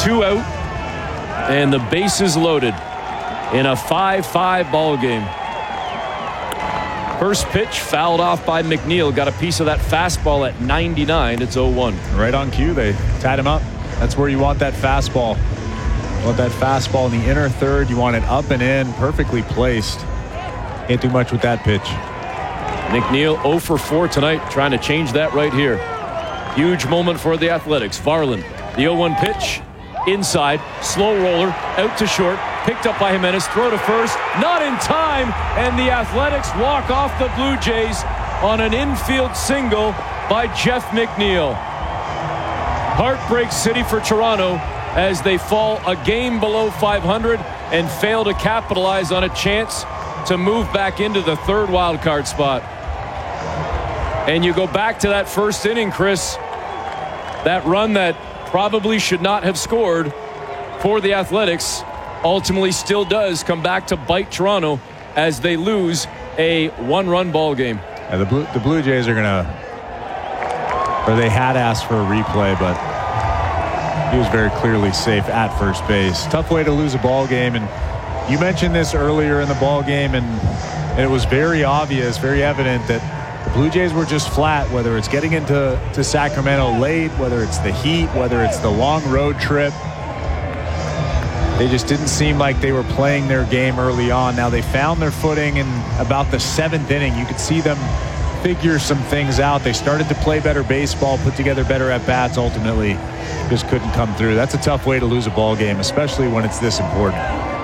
2 out, and the bases loaded in a 5-5 ball game. First pitch fouled off by McNeil. Got a piece of that fastball at 99. It's 0-1. Right on cue. They tied him up. That's where you want that fastball. You want that fastball in the inner third. You want it up and in, perfectly placed. Can't do much with that pitch. McNeil 0 for 4 tonight, trying to change that right here. Huge moment for the Athletics. Varland, the 0-1 pitch. Inside, slow roller, out to short, picked up by Jimenez, throw to first, not in time, and the Athletics walk off the Blue Jays on an infield single by Jeff McNeil. Heartbreak city for Toronto as they fall a game below 500 and fail to capitalize on a chance to move back into the third wild card spot. And you go back to that first inning, Chris, that run that probably should not have scored for the Athletics ultimately still does come back to bite Toronto as they lose a one-run ball game. Yeah, the Blue Jays are going to, or they had asked for a replay, but he was very clearly safe at first base. Tough way to lose a ball game, and you mentioned this earlier in the ball game, and it was very obvious, very evident that the Blue Jays were just flat, whether it's getting into Sacramento late, whether it's the heat, whether it's the long road trip. They just didn't seem like they were playing their game early on. Now they found their footing in about the 7th inning. You could see them figure some things out. They started to play better baseball, put together better at-bats. Ultimately, just couldn't come through. That's a tough way to lose a ball game, especially when it's this important.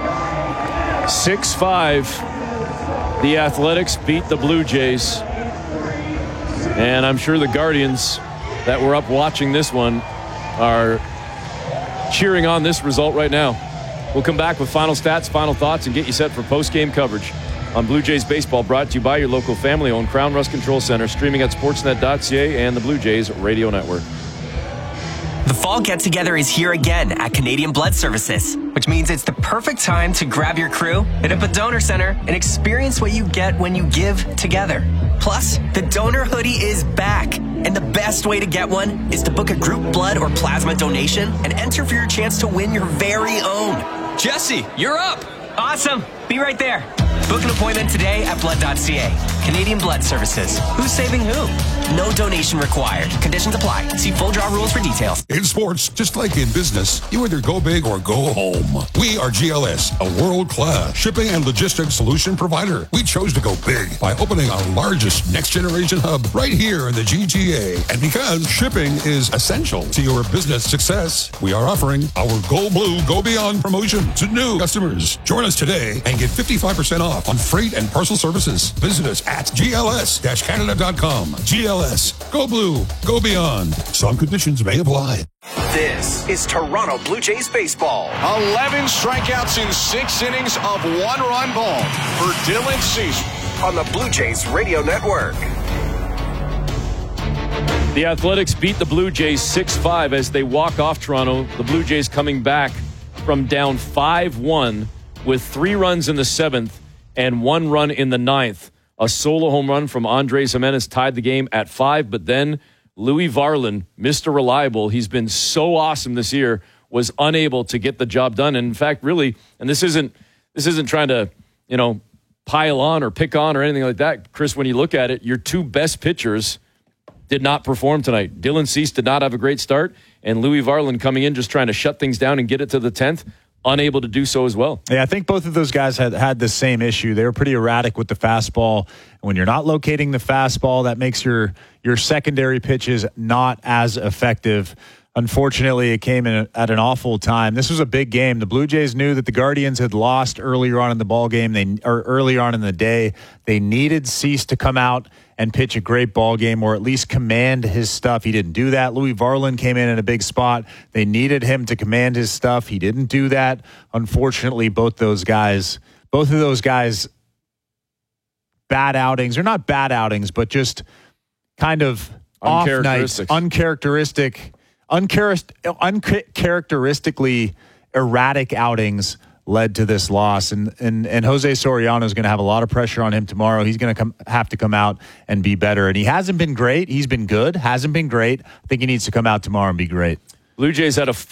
6-5. The Athletics beat the Blue Jays. And I'm sure the Guardians that were up watching this one are cheering on this result right now. We'll come back with final stats, final thoughts, and get you set for post-game coverage on Blue Jays baseball, brought to you by your local family-owned Crown Rust Control Center, streaming at sportsnet.ca and the Blue Jays Radio Network. The fall get-together is here again at Canadian Blood Services, which means it's the perfect time to grab your crew, hit up a donor center, and experience what you get when you give together. Plus, the donor hoodie is back, and the best way to get one is to book a group blood or plasma donation and enter for your chance to win your very own. Jesse, you're up! Awesome! Be right there. Book an appointment today at blood.ca. Canadian Blood Services. Who's saving who? No donation required. Conditions apply. See full draw rules for details. In sports, just like in business, you either go big or go home. We are GLS, a world-class shipping and logistics solution provider. We chose to go big by opening our largest next-generation hub right here in the GTA. And because shipping is essential to your business success, we are offering our Go Blue, Go Beyond promotion to new customers. Join us today and get 55% off on freight and parcel services. Visit us at gls-canada.com. GLS. Go Blue. Go Beyond. Some conditions may apply. This is Toronto Blue Jays baseball. 11 strikeouts in 6 innings of one-run ball for Dylan Cease on the Blue Jays Radio Network. The Athletics beat the Blue Jays 6-5 as they walk off Toronto. The Blue Jays coming back from down 5-1 with 3 runs in the 7th and 1 run in the 9th. A solo home run from Andrés Jimenez tied the game at 5, but then Louis Varland, Mr. Reliable, he's been so awesome this year, was unable to get the job done. And in fact, really, and this isn't trying to, pile on or pick on or anything like that. Chris, when you look at it, your 2 best pitchers did not perform tonight. Dylan Cease did not have a great start, and Louis Varland coming in just trying to shut things down and get it to the 10th. Unable to do so as well. Yeah, I think both of those guys had the same issue. They were pretty erratic with the fastball. When you're not locating the fastball, that makes your secondary pitches not as effective. Unfortunately, it came in at an awful time. This was a big game. The Blue Jays knew that the Guardians had lost earlier on in the ball game. Earlier on in the day, they needed Cease to come out and pitch a great ball game, or at least command his stuff. He didn't do that. Louis Varland came in a big spot. They needed him to command his stuff. He didn't do that. Unfortunately, both of those guys, bad outings, or not bad outings, but just kind of off nights, uncharacteristically erratic outings led to this loss. And Jose Soriano is going to have a lot of pressure on him tomorrow. He's going to have to come out and be better. And he hasn't been great. He's been good. Hasn't been great. I think he needs to come out tomorrow and be great. Blue Jays had a